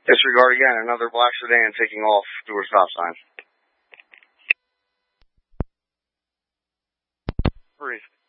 Disregard again, another black sedan taking off through a stop sign. Brief.